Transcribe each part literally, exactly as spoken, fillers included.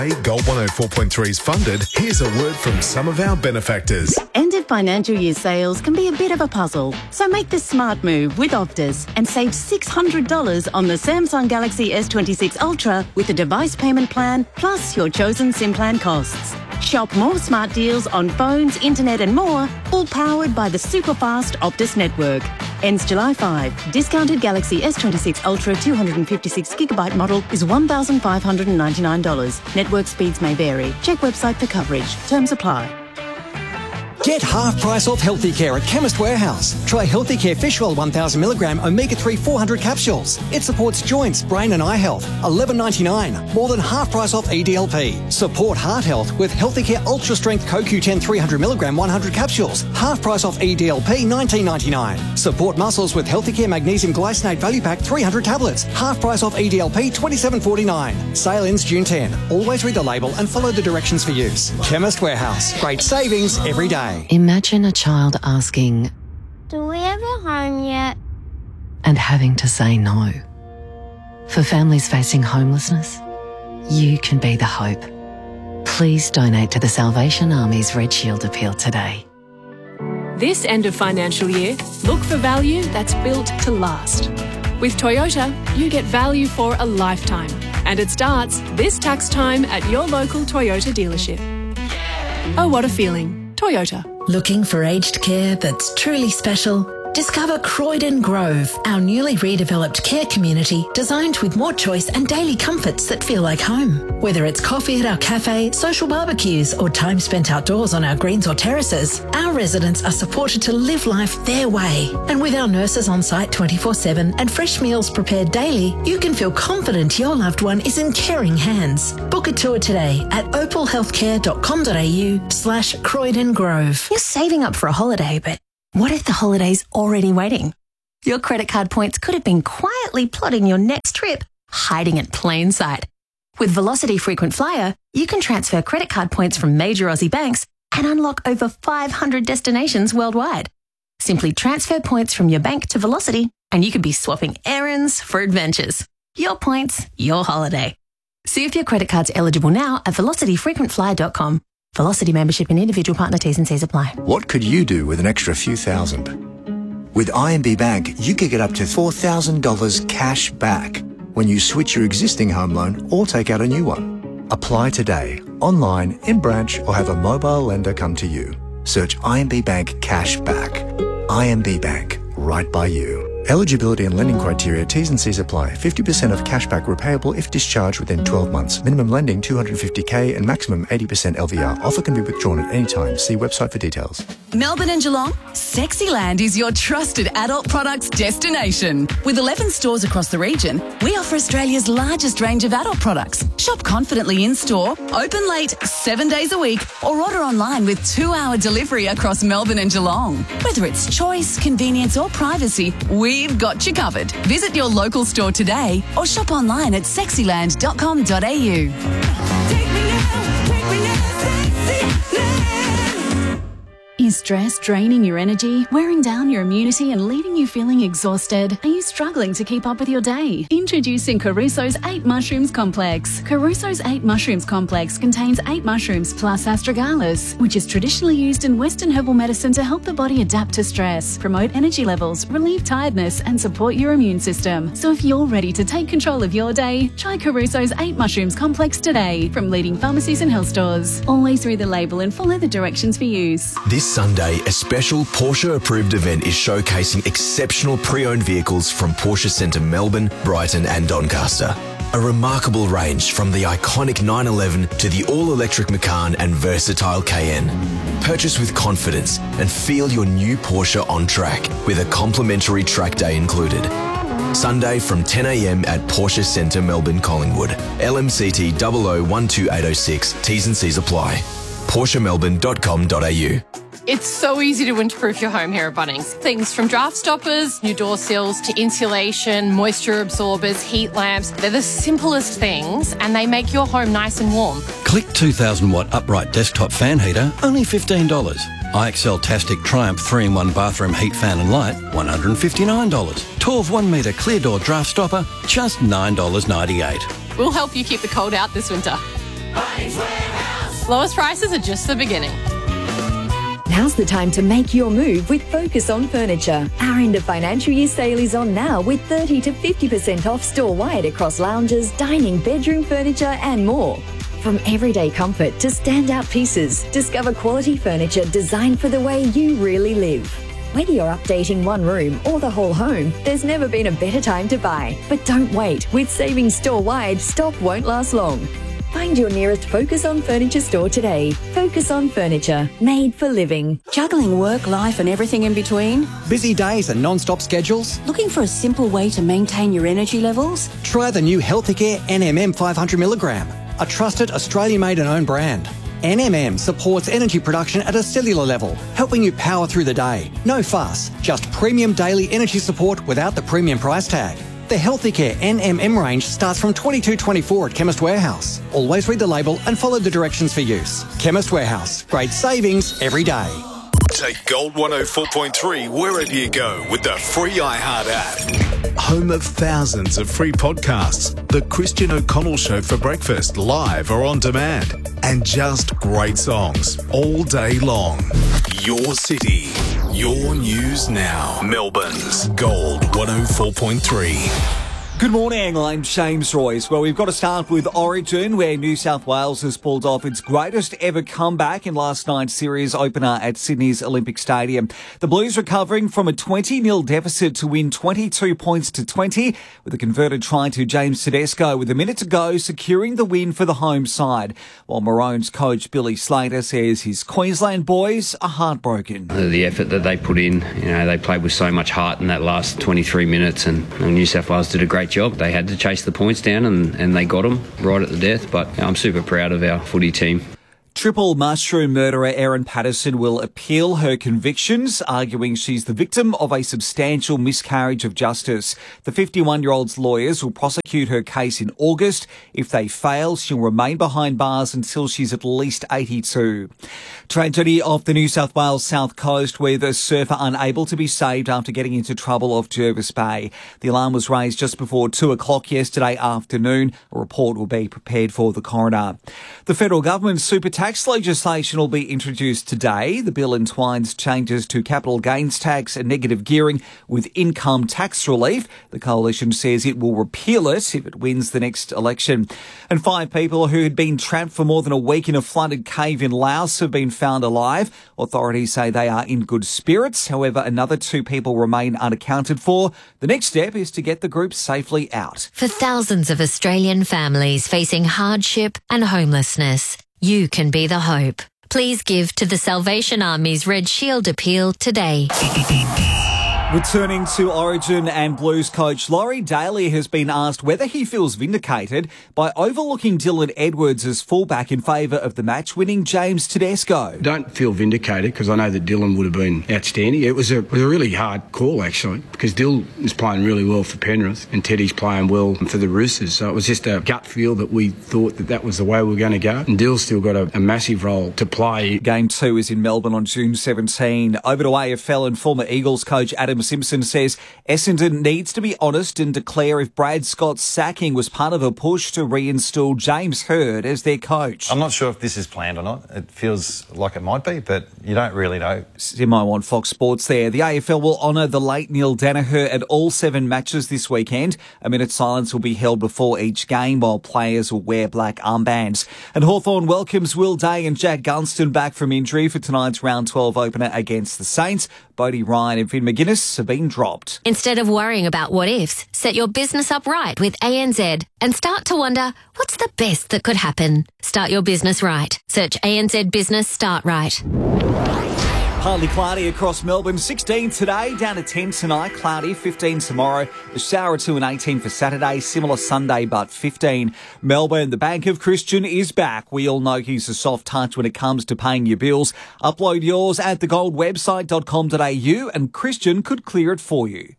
Gold one oh four point three is funded. Here's a word from some of our benefactors. End of financial year sales can be a bit of a puzzle, so make the smart move with Optus and save six hundred dollars on the Samsung Galaxy S twenty-six Ultra with a device payment plan plus your chosen SIM plan costs. Shop more smart deals on phones, internet and more, all powered by the super fast Optus network. Ends July fifth. Discounted Galaxy S twenty-six Ultra two hundred fifty-six gigabyte model is one thousand five hundred ninety-nine dollars. Network speeds may vary. Check website for coverage. Terms apply. Get half price off Healthy Care at Chemist Warehouse. Try Healthy Care Fish Oil one thousand milligram omega three four hundred capsules. It supports joints, brain and eye health. eleven ninety-nine. More than half price off E D L P. Support heart health with Healthy Care Ultra Strength Co Q ten three hundred milligram one hundred capsules. Half price off E D L P nineteen ninety-nine. Support muscles with Healthy Care Magnesium Glycinate Value Pack three hundred tablets. Half price off E D L P twenty-seven forty-nine. Sale ends June tenth. Always read the label and follow the directions for use. Chemist Warehouse. Great savings every day. Imagine a child asking, "Do we have a home yet?" and having to say no. For families facing homelessness, you can be the hope. Please donate to the Salvation Army's Red Shield appeal today. This end of financial year, look for value that's built to last. With Toyota, you get value for a lifetime, and it starts this tax time at your local Toyota dealership. Oh, what a feeling. Toyota. Looking for aged care that's truly special? Discover Croydon Grove, our newly redeveloped care community designed with more choice and daily comforts that feel like home. Whether it's coffee at our cafe, social barbecues, or time spent outdoors on our greens or terraces, our residents are supported to live life their way. And with our nurses on site twenty-four seven and fresh meals prepared daily, you can feel confident your loved one is in caring hands. Book a tour today at opalhealthcare.com.au slash Croydon Grove. You're saving up for a holiday, but what if the holiday's already waiting? Your credit card points could have been quietly plotting your next trip, hiding in plain sight. With Velocity Frequent Flyer, you can transfer credit card points from major Aussie banks and unlock over five hundred destinations worldwide. Simply transfer points from your bank to Velocity and you could be swapping errands for adventures. Your points, your holiday. See if your credit card's eligible now at velocity frequent flyer dot com. Velocity membership and individual partner T's and C's apply. What could you do with an extra few thousand? With I M B Bank, you could get up to four thousand dollars cash back when you switch your existing home loan or take out a new one. Apply today, online, in branch, or have a mobile lender come to you. Search I M B Bank Cash Back. I M B Bank, right by you. Eligibility and lending criteria, T's and C's apply. fifty percent of cashback repayable if discharged within twelve months. Minimum lending two hundred fifty thousand and maximum eighty percent L V R. Offer can be withdrawn at any time. See website for details. Melbourne and Geelong, Sexyland is your trusted adult products destination. With eleven stores across the region, we offer Australia's largest range of adult products. Shop confidently in-store, open late, seven days a week, or order online with two-hour delivery across Melbourne and Geelong. Whether it's choice, convenience or privacy, we've got you covered. Visit your local store today or shop online at sexyland dot com dot a u. Is stress draining your energy, wearing down your immunity and leaving you feeling exhausted? Are you struggling to keep up with your day? Introducing Caruso's eight Mushrooms Complex. Caruso's eight Mushrooms Complex contains eight mushrooms plus astragalus, which is traditionally used in Western herbal medicine to help the body adapt to stress, promote energy levels, relieve tiredness and support your immune system. So if you're ready to take control of your day, try Caruso's eight Mushrooms Complex today from leading pharmacies and health stores. Always read the label and follow the directions for use. This Sunday, a special Porsche-approved event is showcasing exceptional pre-owned vehicles from Porsche Centre Melbourne, Brighton and Doncaster. A remarkable range from the iconic nine eleven to the all-electric Macan and versatile Cayenne. Purchase with confidence and feel your new Porsche on track with a complimentary track day included. Sunday from ten a m at Porsche Centre Melbourne, Collingwood. L M C T zero zero one two eight zero six. T's and C's apply. Porsche Melbourne dot com dot a u. It's so easy to winterproof your home here at Bunnings. Things from draft stoppers, new door sills, to insulation, moisture absorbers, heat lamps. They're the simplest things and they make your home nice and warm. Click two thousand watt upright desktop fan heater, only fifteen dollars. I X L Tastic Triumph three in one bathroom heat fan and light, one hundred fifty-nine dollars. twelve one metre clear door draft stopper, just nine dollars ninety-eight. We'll help you keep the cold out this winter. Bunnings Warehouse. Lowest prices are just the beginning. Now's the time to make your move with Focus on Furniture. Our end of financial year sale is on now with thirty to fifty percent off store-wide across lounges, dining, bedroom furniture and more. From everyday comfort to standout pieces, discover quality furniture designed for the way you really live. Whether you're updating one room or the whole home, there's never been a better time to buy. But don't wait. With savings store-wide, stock won't last long. Find your nearest Focus on Furniture store today. Focus on Furniture, made for living. Juggling work, life and everything in between? Busy days and non-stop schedules? Looking for a simple way to maintain your energy levels? Try the new Healthicare N M M five hundred milligram, a trusted Australian-made and owned brand. N M M supports energy production at a cellular level, helping you power through the day. No fuss, just premium daily energy support without the premium price tag. The Healthicare N M M range starts from twenty-two twenty-four at Chemist Warehouse. Always read the label and follow the directions for use. Chemist Warehouse. Great savings every day. Take Gold one oh four point three wherever you go with the free iHeart app. Home of thousands of free podcasts. The Christian O'Connell Show for breakfast, live or on demand. And just great songs all day long. Your city. Your news now. Melbourne's Gold one oh four point three. Good morning, I'm James Royce. Well, we've got to start with Origin, where New South Wales has pulled off its greatest ever comeback in last night's series opener at Sydney's Olympic Stadium. The Blues recovering from a twenty nil deficit to win twenty-two points to twenty, with a converted try to James Tedesco with a minute to go, securing the win for the home side. While Maroons coach Billy Slater says his Queensland boys are heartbroken. The effort that they put in, you know, they played with so much heart in that last twenty-three minutes, and New South Wales did a great job. They had to chase the points down and, and they got them right at the death, but you know, I'm super proud of our footy team. Triple mushroom murderer Erin Patterson will appeal her convictions, arguing she's the victim of a substantial miscarriage of justice. The fifty-one-year-old's lawyers will prosecute her case in August. If they fail, she'll remain behind bars until she's at least eighty-two. Tragedy off the New South Wales south coast, with a surfer unable to be saved after getting into trouble off Jervis Bay. The alarm was raised just before two o'clock yesterday afternoon. A report will be prepared for the coroner. The federal government's super tax legislation will be introduced today. The bill entwines changes to capital gains tax and negative gearing with income tax relief. The coalition says it will repeal it if it wins the next election. And five people who had been trapped for more than a week in a flooded cave in Laos have been found alive. Authorities say they are in good spirits. However, another two people remain unaccounted for. The next step is to get the group safely out. For thousands of Australian families facing hardship and homelessness, you can be the hope. Please give to the Salvation Army's Red Shield appeal today. Returning to Origin, and Blues coach Laurie Daly has been asked whether he feels vindicated by overlooking Dylan Edwards as fullback in favour of the match-winning James Tedesco. Don't feel vindicated because I know that Dylan would have been outstanding. It was a, it was a really hard call, actually, because Dylan is playing really well for Penrith and Teddy's playing well for the Roosters. So it was just a gut feel that we thought that that was the way we were going to go. And Dill's still got a, a massive role to play. Game two is in Melbourne on June seventeenth. Over to A F L, and former Eagles coach Adam Simpson says Essendon needs to be honest and declare if Brad Scott's sacking was part of a push to reinstall James Hird as their coach. I'm not sure if this is planned or not. It feels like it might be, but you don't really know. Simo on Fox Sports there. The A F L will honour the late Neil Danaher at all seven matches this weekend. A minute's silence will be held before each game, while players will wear black armbands. And Hawthorn welcomes Will Day and Jack Gunston back from injury for tonight's round twelve opener against the Saints. Bodie Ryan and Finn McGuinness have been dropped. Instead of worrying about what ifs, set your business up right with A N Z and start to wonder, what's the best that could happen? Start your business right. Search A N Z Business Start Right. Partly cloudy across Melbourne. sixteen today, down to ten tonight. Cloudy, fifteen tomorrow. A shower or two and eighteen for Saturday. Similar Sunday, but fifteen. Melbourne, the Bank of Christian is back. We all know he's a soft touch when it comes to paying your bills. Upload yours at the gold website dot com dot a u and Christian could clear it for you.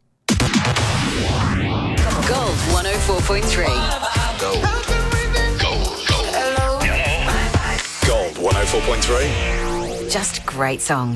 Gold one oh four point three. Gold. Gold. Gold. Gold one oh four point three. Just great songs.